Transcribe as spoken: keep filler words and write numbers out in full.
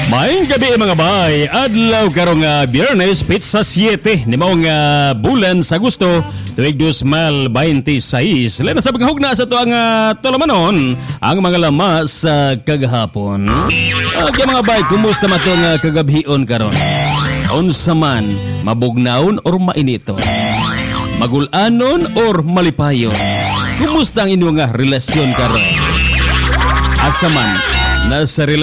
Maayong gabi mga bay. Adlaw karong uh, Biyernes, Pizza siete ni maong uh, bulan sa Agosto tuig dos mil twenty-seis. Lena sa paghug na sa to ang uh, tolamanon ang mga lama sa kagahapon. Okay mga bay, kumusta man tong uh, kagabhion karon? Unsa man, mabugnaon or mainito? Magulanon or malipayon? Kumusta ang inyong uh, relasyon karon? Asa man nasa relasyon